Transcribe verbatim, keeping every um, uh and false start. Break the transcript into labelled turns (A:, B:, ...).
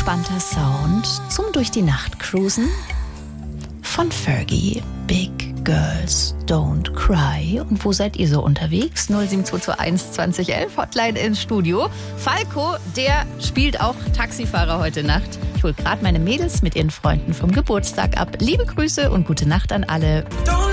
A: entspannter Sound zum Durch die Nacht cruisen von Fergie. Big Girls Don't Cry. Und wo seid ihr so unterwegs? null sieben zwei zwei eins zwanzig elf, Hotline ins Studio. Falco, der spielt auch Taxifahrer heute Nacht. Ich hole gerade meine Mädels mit ihren Freunden vom Geburtstag ab. Liebe Grüße und gute Nacht an alle.